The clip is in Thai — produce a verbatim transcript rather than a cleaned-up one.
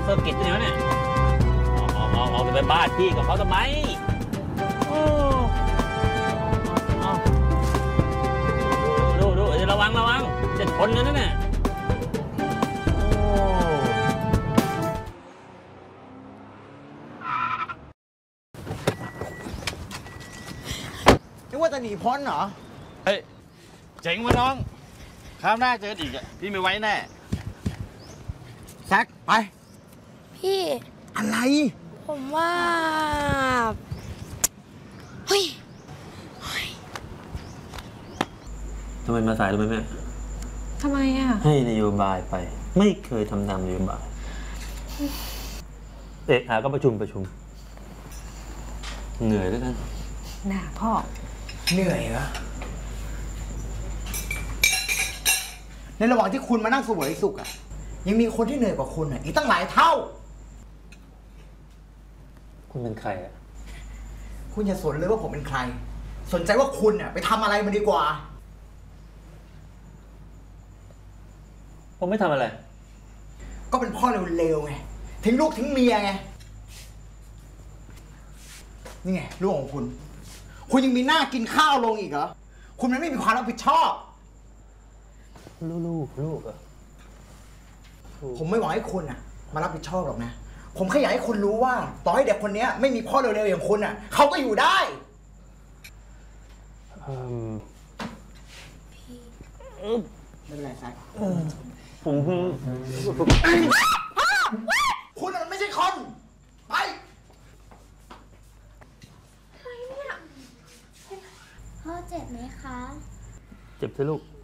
เซอร์กิตเนี่ยวะเนี่ยเอาเอาเอาจะไปบ้าที่กับเขาทำไมโอ้ดูดูดูระวังระวังจะชนกันนะเนี่ยนึกว่าจะหนีพ้นเหรอเฮ้ยเจ๋งวะน้องคราวหน้าเจออีกอ่ะพี่ไม่ไว้แน่แซคไปพี่อะไรผมว่าเฮ้ยทำไมมาสายรู้ไหมแม่ทำไมอ่ะให้นโยบายไปไม่เคยทำตามนโยบายเอะหาก็ประชุมประชุมเหนื่อยด้วยกันน่าพ่อเหนื่อยเหรอในระหว่างที่คุณมานั่งสวยสุขอ่ะยังมีคนที่เหนื่อยกว่าคุณอ่ะอีกตั้งหลายเท่าคุณเป็นใครอ่ะคุณอย่าสนเลยว่าผมเป็นใครสนใจว่าคุณอ่ะไปทำอะไรมันดีกว่าผมไม่ทำอะไรก็เป็นพ่อเร็วๆไงทิ้งลูกทิ้งเมียไงนี่ไงลูกของคุณคุณยังมีหน้ากินข้าวลงอีกเหรอคุณมันไม่มีความรับผิดชอบลูกลูกลูกอะผมไม่หวังให้คุณอ่ะมารับผิดชอบหรอกนะผมแค่อยากให้คุณรู้ว่าต่อให้เด็กคนนี้ไม่มีพ่อเร็วๆอย่างคุณอ่ะเขาก็อยู่ได้ไม่เป็นไรแซคผมคุณมันไม่ใช่คนไปพ่อเจ็บไหมคะเจ็บสิลูก